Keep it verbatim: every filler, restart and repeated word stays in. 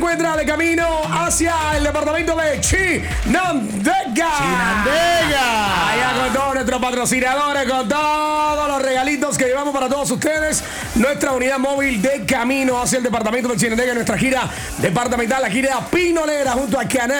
encuentra de camino hacia el departamento de Chinandega. Chinandega. Allá con todos nuestros patrocinadores, con todos los regalitos que llevamos para todos ustedes. Nuestra unidad móvil de camino hacia el departamento de Chinandega, nuestra gira departamental, la gira pinolera junto a Canal